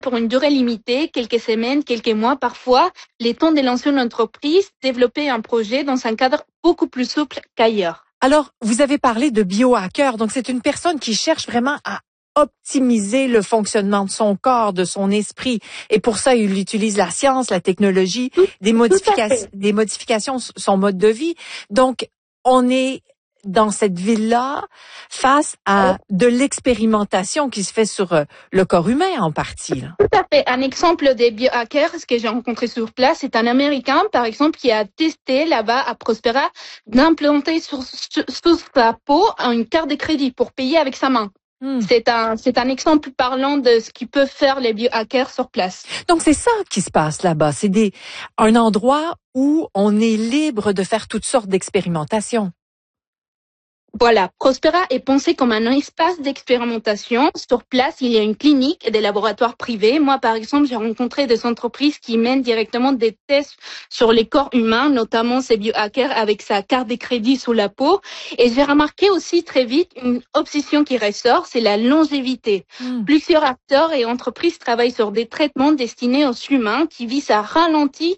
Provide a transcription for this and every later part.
pour une durée limitée, quelques semaines, quelques mois parfois, les temps de lancer une entreprise, développer un projet dans un cadre beaucoup plus souple qu'ailleurs. Alors, vous avez parlé de biohacker, donc c'est une personne qui cherche vraiment à optimiser le fonctionnement de son corps, de son esprit. Et pour ça, il utilise la science, la technologie, des modifications sur son mode de vie. Donc, on est dans cette ville-là face à de l'expérimentation qui se fait sur le corps humain en partie, là. Tout à fait. Un exemple des biohackers, ce que j'ai rencontré sur place, c'est un Américain, par exemple, qui a testé là-bas à Prospera d'implanter sur sa peau une carte de crédit pour payer avec sa main. C'est un exemple parlant de ce qu'ils peuvent faire les biohackers sur place. Donc, c'est ça qui se passe là-bas. C'est un endroit où on est libre de faire toutes sortes d'expérimentations. Voilà, Prospera est pensé comme un espace d'expérimentation. Sur place, il y a une clinique et des laboratoires privés. Moi, par exemple, j'ai rencontré des entreprises qui mènent directement des tests sur les corps humains, notamment ces biohackers avec sa carte de crédit sous la peau. Et j'ai remarqué aussi très vite une obsession qui ressort, c'est la longévité. Plusieurs acteurs et entreprises travaillent sur des traitements destinés aux humains qui visent à ralentir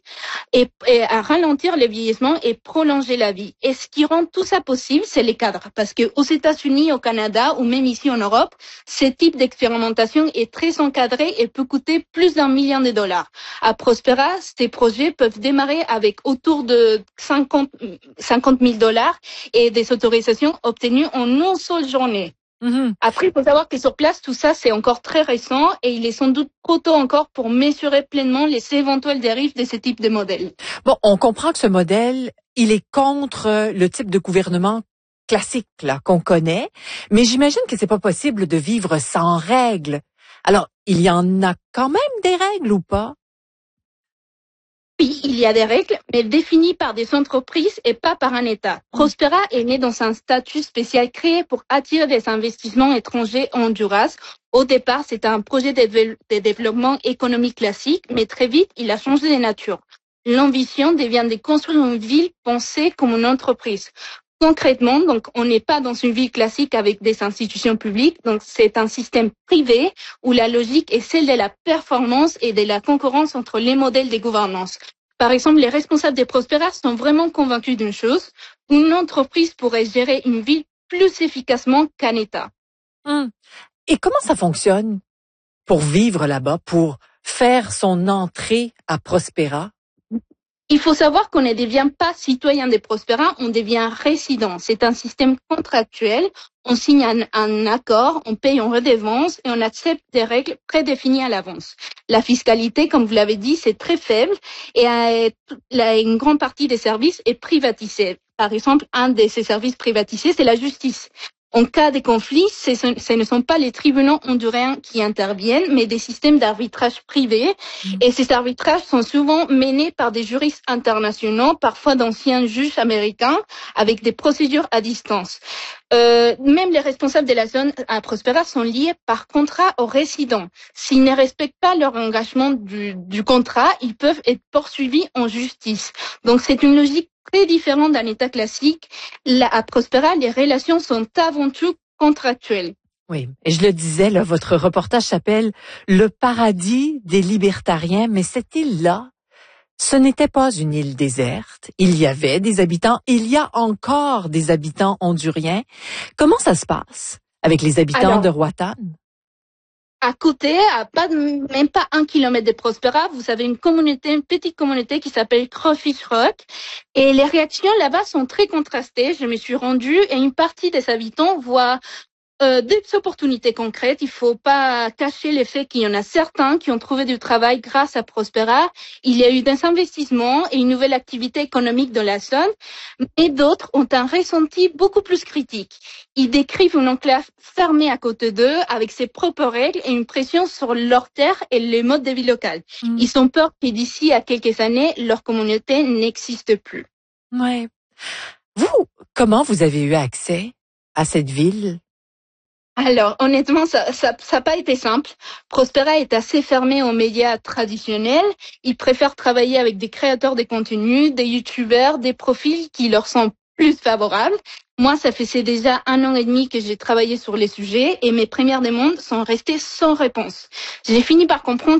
le vieillissement et prolonger la vie. Et ce qui rend tout ça possible, c'est les cadres. Parce que aux États-Unis, au Canada ou même ici en Europe, ce type d'expérimentation est très encadré et peut coûter plus d'1 million de dollars. À Prospera, ces projets peuvent démarrer avec autour de 50 000 dollars et des autorisations obtenues en une seule journée. Après, il faut savoir que sur place, tout ça, c'est encore très récent et il est sans doute trop tôt encore pour mesurer pleinement les éventuelles dérives de ce type de modèle. Bon, on comprend que ce modèle, il est contre le type de gouvernement classique là qu'on connaît, mais j'imagine que c'est pas possible de vivre sans règles. Alors, il y en a quand même des règles ou pas? Oui, il y a des règles, mais définies par des entreprises et pas par un État. Prospera est né dans un statut spécial créé pour attirer des investissements étrangers en Honduras. Au départ, c'était un projet de développement économique classique, mais très vite, il a changé de nature. L'ambition devient de construire une ville pensée comme une entreprise. Concrètement, donc, on n'est pas dans une ville classique avec des institutions publiques, donc c'est un système privé où la logique est celle de la performance et de la concurrence entre les modèles de gouvernance. Par exemple, les responsables des Prospera sont vraiment convaincus d'une chose, une entreprise pourrait gérer une ville plus efficacement qu'un État. Et comment ça fonctionne pour vivre là-bas, pour faire son entrée à Prospera? Il faut savoir qu'on ne devient pas citoyen des Prospera, on devient résident. C'est un système contractuel. On signe un accord, on paye en redevance et on accepte des règles prédéfinies à l'avance. La fiscalité, comme vous l'avez dit, c'est très faible et une grande partie des services est privatisée. Par exemple, un de ces services privatisés, c'est la justice. En cas de conflit, ce ne sont pas les tribunaux honduréens qui interviennent, mais des systèmes d'arbitrage privés. Et ces arbitrages sont souvent menés par des juristes internationaux, parfois d'anciens juges américains, avec des procédures à distance. Même les responsables de la zone à Prospera sont liés par contrat aux résidents. S'ils ne respectent pas leur engagement du contrat, ils peuvent être poursuivis en justice. Donc c'est une logique très différent d'un État classique. Là, à Prospera, les relations sont avant tout contractuelles. Oui, et je le disais, là, votre reportage s'appelle « Le paradis des libertariens », mais cette île-là, ce n'était pas une île déserte. Il y avait des habitants, il y a encore des habitants honduriens. Comment ça se passe avec les habitants de Roatan? À côté, même pas 1 kilomètre de Prospera, vous avez une petite communauté qui s'appelle Crawfish Rock. Et les réactions là-bas sont très contrastées. Je me suis rendue et une partie des habitants voit des opportunités concrètes. Il faut pas cacher le fait qu'il y en a certains qui ont trouvé du travail grâce à Prospera. Il y a eu des investissements et une nouvelle activité économique dans la zone, mais d'autres ont un ressenti beaucoup plus critique. Ils décrivent une enclave fermée à côté d'eux avec ses propres règles et une pression sur leur terre et les modes de vie locaux. Ils ont peur que d'ici à quelques années, leur communauté n'existe plus. Ouais. Vous, comment vous avez eu accès à cette ville? Alors, honnêtement, ça n'a pas été simple. Prospera est assez fermé aux médias traditionnels. Ils préfèrent travailler avec des créateurs de contenu, des youtubeurs, des profils qui leur sont plus favorables. Moi, c'est déjà 1 an et demi que j'ai travaillé sur les sujets et mes premières demandes sont restées sans réponse. J'ai fini par comprendre